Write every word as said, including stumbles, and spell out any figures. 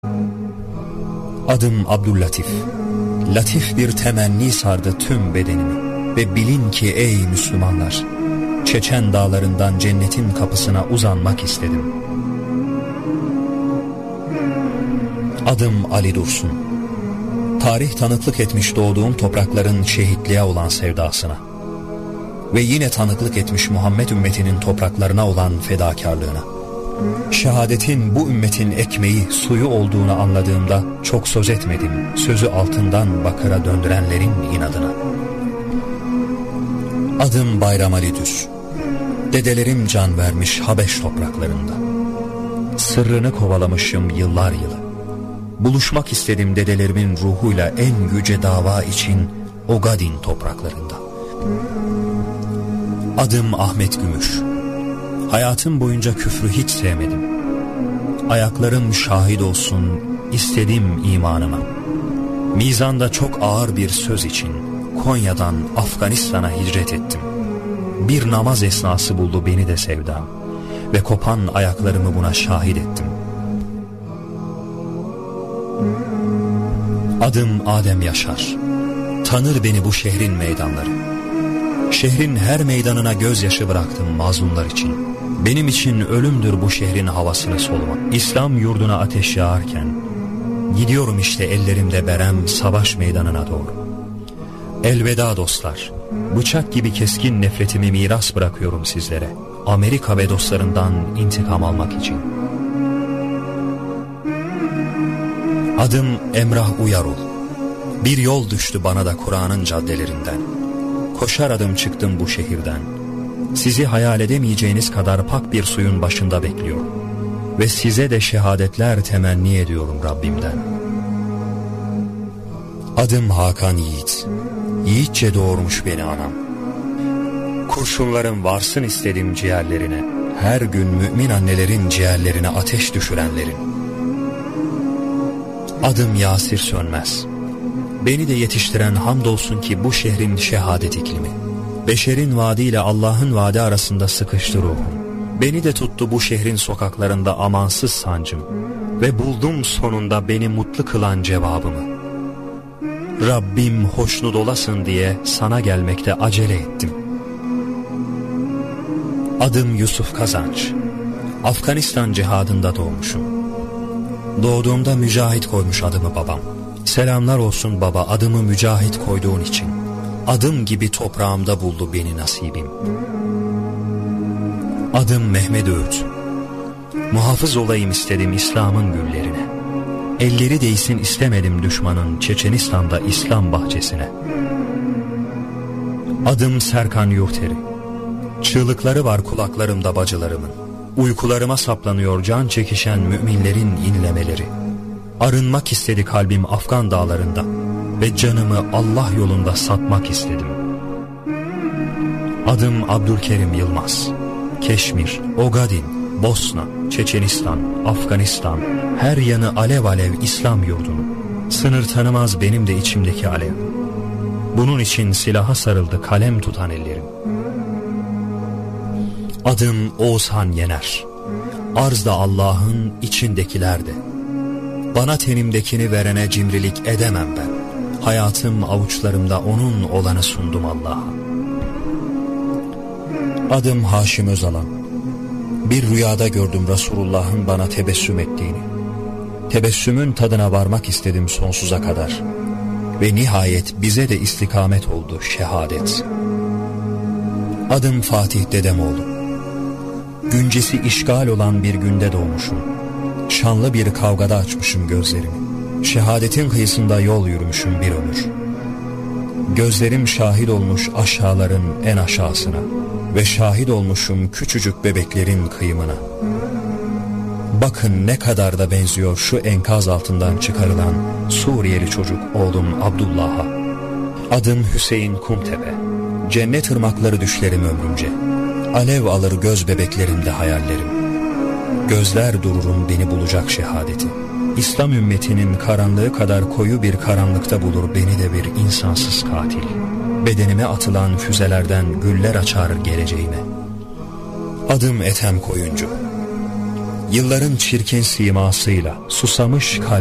Adım Abdüllatif. Latif bir temenni sardı tüm bedenimi. Ve bilin ki ey Müslümanlar, Çeçen dağlarından cennetin kapısına uzanmak istedim. Adım Ali Dursun. Tarih tanıklık etmiş doğduğum toprakların şehitliğe olan sevdasına ve yine tanıklık etmiş Muhammed ümmetinin topraklarına olan fedakarlığına. Şehadetin bu ümmetin ekmeği, suyu olduğunu anladığımda çok söz etmedim, sözü altından bakıra döndürenlerin inadına. Adım Bayram Ali Düz. Dedelerim can vermiş Habeş topraklarında. Sırrını kovalamışım yıllar yılı. Buluşmak istedim dedelerimin ruhuyla en yüce dava için Ogadin topraklarında. Adım Ahmet Gümüş. Hayatım boyunca küfrü hiç sevmedim. Ayaklarım şahit olsun istedim imanıma. Mizanda çok ağır bir söz için Konya'dan Afganistan'a hicret ettim. Bir namaz esnası buldu beni de sevdam ve kopan ayaklarımı buna şahit ettim. Adım Adem Yaşar. Tanır beni bu şehrin meydanları. Şehrin her meydanına gözyaşı bıraktım mazlumlar için. Benim için ölümdür bu şehrin havasını solumak. İslam yurduna ateş yağarken gidiyorum işte ellerimde berem savaş meydanına doğru. Elveda dostlar. Bıçak gibi keskin nefretimi miras bırakıyorum sizlere. Amerika ve dostlarından intikam almak için. Adım Emrah Uyarul. Bir yol düştü bana da Kur'an'ın caddelerinden. Koşar adım çıktım bu şehirden. Sizi hayal edemeyeceğiniz kadar pak bir suyun başında bekliyorum. Ve size de şehadetler temenni ediyorum Rabbimden. Adım Hakan Yiğit. Yiğitçe doğurmuş beni anam. Kurşunlarım varsın istedim ciğerlerine. Her gün mümin annelerin ciğerlerine ateş düşürenlerin. Adım Yasir Sönmez. Beni de yetiştiren hamdolsun ki bu şehrin şehadet iklimi. Beşerin vaadi ile Allah'ın vaadi arasında sıkıştı ruhum. Beni de tuttu bu şehrin sokaklarında amansız sancım. Ve buldum sonunda beni mutlu kılan cevabımı. Rabbim hoşnut olasın diye sana gelmekte acele ettim. Adım Yusuf Kazanç. Afganistan cihadında doğmuşum. Doğduğumda Mücahit koymuş adımı babam. Selamlar olsun baba adımı Mücahit koyduğun için. Adım gibi toprağımda buldu beni nasibim. Adım Mehmet Öğüt. Muhafız olayım istedim İslam'ın güllerine. Elleri değsin istemedim düşmanın Çeçenistan'da İslam bahçesine. Adım Serkan Yurteri. Çığlıkları var kulaklarımda bacılarımın. Uykularıma saplanıyor can çekişen müminlerin inlemeleri. Arınmak istedi kalbim Afgan dağlarında ve canımı Allah yolunda satmak istedim. Adım Abdülkerim Yılmaz. Keşmir, Ogadin, Bosna, Çeçenistan, Afganistan, her yanı alev alev İslam yurdunu. Sınır tanımaz benim de içimdeki alev. Bunun için silaha sarıldı kalem tutan ellerim. Adım Oğuzhan Yener. Arzda Allah'ın, içindekiler de. Bana tenimdekini verene cimrilik edemem ben. Hayatım avuçlarımda onun olanı sundum Allah'a. Adım Haşim Özalan. Bir rüyada gördüm Resulullah'ın bana tebessüm ettiğini. Tebessümün tadına varmak istedim sonsuza kadar. Ve nihayet bize de istikamet oldu şehadet. Adım Fatih Dedemoğlu. Güncesi işgal olan bir günde doğmuşum. Şanlı bir kavgada açmışım gözlerimi. Şehadetin kıyısında yol yürümüşüm bir ömür. Gözlerim şahit olmuş aşağıların en aşağısına. Ve şahit olmuşum küçücük bebeklerin kıyımına. Bakın ne kadar da benziyor şu enkaz altından çıkarılan Suriyeli çocuk oğlum Abdullah'a. Adım Hüseyin Kumtepe. Cennet ırmakları düşlerim ömrümce. Alev alır göz bebeklerimde hayallerim. Gözler dururum beni bulacak şehadeti. İslam ümmetinin karanlığı kadar koyu bir karanlıkta bulur beni de bir insansız katil. Bedenime atılan füzelerden güller açar geleceğime. Adım Ethem Koyuncu. Yılların çirkin simasıyla susamış kalbim